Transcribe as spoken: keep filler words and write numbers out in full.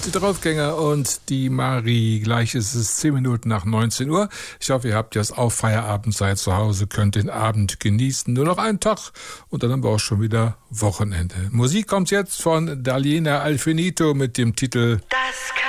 Die Draufgänger und die Marie. Gleich ist es zehn Minuten nach neunzehn Uhr. Ich hoffe, ihr habt jetzt auch Feierabend, seid zu Hause, könnt den Abend genießen. Nur noch einen Tag und dann haben wir auch schon wieder Wochenende. Musik kommt jetzt von Dalina Alfinito mit dem Titel Das